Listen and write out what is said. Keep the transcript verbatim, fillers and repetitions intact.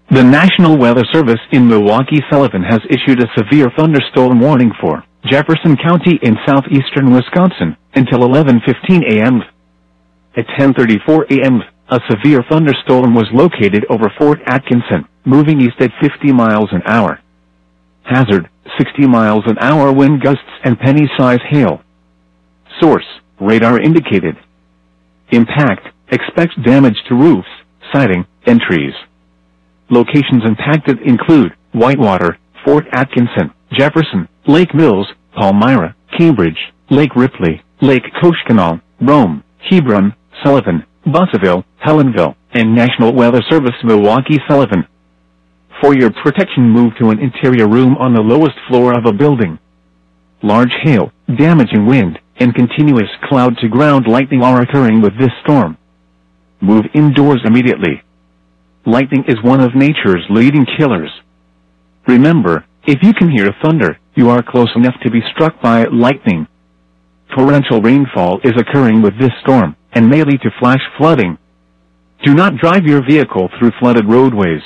The National Weather Service in Milwaukee-Sullivan has issued a severe thunderstorm warning for Jefferson County in southeastern Wisconsin until eleven fifteen a m At ten thirty-four a m, a severe thunderstorm was located over Fort Atkinson, moving east at fifty miles an hour. Hazard, sixty miles an hour wind gusts and penny-size hail. Source, radar indicated. Impact, expect damage to roofs, siding, and trees. Locations impacted include Whitewater, Fort Atkinson, Jefferson, Lake Mills, Palmyra, Cambridge, Lake Ripley, Lake Koshkonong, Rome, Hebron, Sullivan, Bussaville, Helenville, and National Weather Service Milwaukee-Sullivan. For your protection, move to an interior room on the lowest floor of a building. Large hail, damaging wind, and continuous cloud-to-ground lightning are occurring with this storm. Move indoors immediately. Lightning is one of nature's leading killers. Remember, if you can hear thunder, you are close enough to be struck by lightning. Torrential rainfall is occurring with this storm, and may lead to flash flooding. Do not drive your vehicle through flooded roadways.